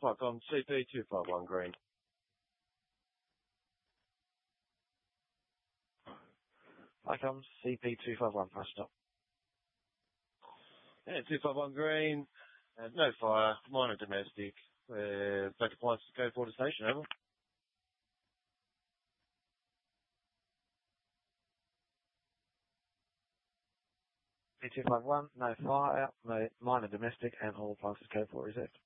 Flightcom CP251 green. Flightcom CP251, press stop. Yeah, 251 green, no fire, minor domestic, back appliance to go for the station, over. CP251, no fire, no minor domestic, and all appliances code 4 reserved.